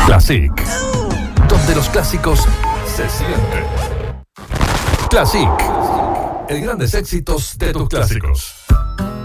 Classic, donde los clásicos se sienten. Classic, el grandes éxitos de tus clásicos.